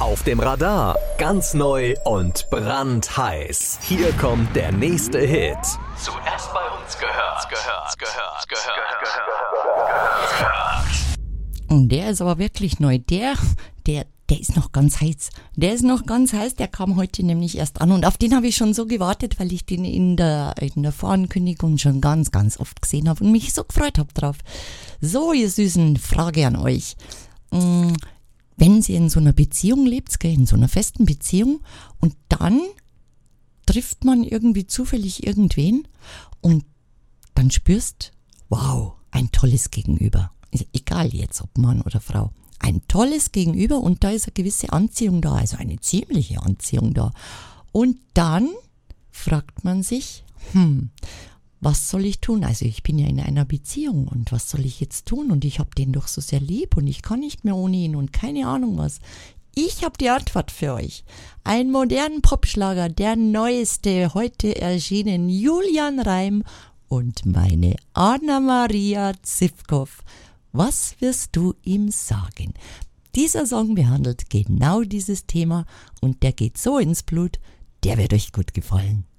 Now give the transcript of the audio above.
Auf dem Radar, ganz neu und brandheiß. Hier kommt der nächste Hit. Zuerst bei uns gehört. Und der ist aber wirklich neu. Der ist noch ganz heiß. Der ist noch ganz heiß, der kam heute nämlich erst an. Und auf den habe ich schon so gewartet, weil ich den in der Vorankündigung schon ganz, ganz oft gesehen habe und mich so gefreut habe drauf. So, ihr Süßen, Frage an euch. Wenn ihr in so einer Beziehung lebt, in so einer festen Beziehung, und dann trifft man irgendwie zufällig irgendwen und dann spürst, wow, ein tolles Gegenüber. Egal jetzt, ob Mann oder Frau. Ein tolles Gegenüber und da ist eine gewisse Anziehung da, also eine ziemliche Anziehung da. Und dann fragt man sich, was soll ich tun? Also ich bin ja in einer Beziehung und was soll ich jetzt tun? Und ich habe den doch so sehr lieb und ich kann nicht mehr ohne ihn und keine Ahnung was. Ich habe die Antwort für euch. Ein modernen Popschlager, der neueste, heute erschienen, Julian Reim und meine Anna-Maria Zivkov. Was wirst du ihm sagen? Dieser Song behandelt genau dieses Thema und der geht so ins Blut, der wird euch gut gefallen.